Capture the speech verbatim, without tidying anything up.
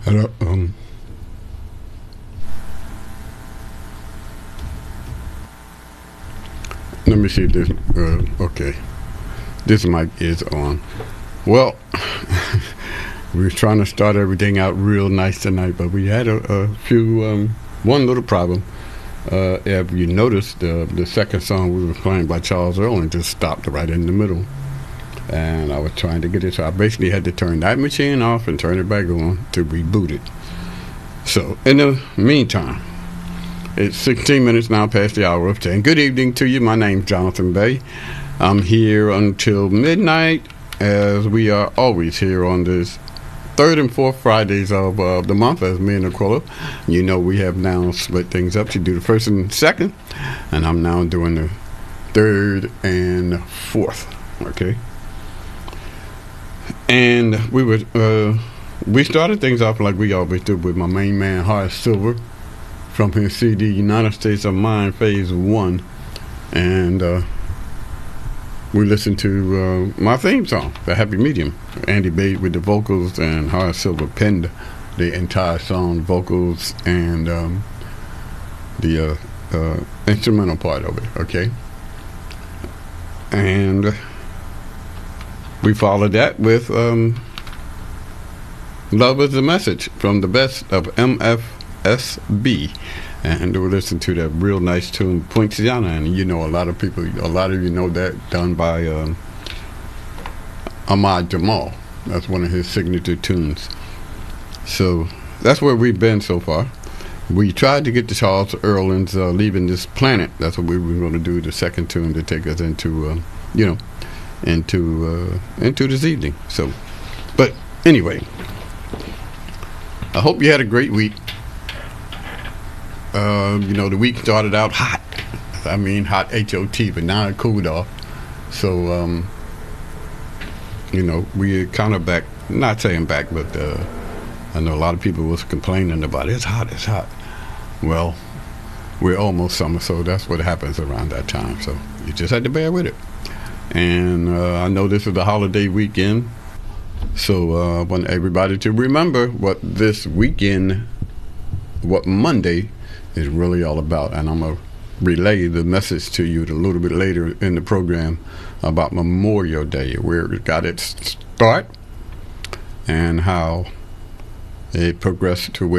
Hello. Um, let me see if this. Uh, okay, this mic is on. Well, we were trying to start everything out real nice tonight, but we had a, a few um, one little problem. Uh, if you noticed, the the second song we were playing by Charles Earl just stopped right in the middle, and I was trying to get it, so I basically had to turn that machine off and turn it back on to reboot it. So, in the meantime, it's sixteen minutes now past the hour of ten. Good evening to you. My name's Jonathan Bay. I'm here until midnight, as we are always here on this third and fourth Fridays of uh, the month, as me and Aquila. You know, we have now split things up. She do the first and second, and I'm now doing the third and fourth. Okay. And we would uh, we started things off like we always do with my main man Horace Silver from his C D United States of Mind Phase One, and uh, we listened to uh, my theme song, The Happy Medium. Andy Bate with the vocals, and Horace Silver penned the entire song, vocals and um, the uh, uh, instrumental part of it. Okay, and we followed that with um, Love Is the Message from the best of M F S B. And we listened to that real nice tune, Poinciana. And you know, a lot of people, a lot of you know that, done by um, Ahmad Jamal. That's one of his signature tunes. So that's where we've been so far. We tried to get the Charles Earl's uh, Leaving This Planet. That's what we were going to do, the second tune to take us into, uh, you know, into uh, into this evening. So, but anyway, I hope you had a great week. Uh, you know, the week started out hot. I mean, hot H O T, but now it cooled off. So, um, you know, we're kind of back, not saying back, but uh, I know a lot of people was complaining about it. It's hot, it's hot. Well, we're almost summer, so that's what happens around that time. So you just had to bear with it. And uh, I know this is the holiday weekend, so uh, I want everybody to remember what this weekend, what Monday is really all about. And I'm going to relay the message to you a little bit later in the program about Memorial Day, where it got its start and how it progressed to where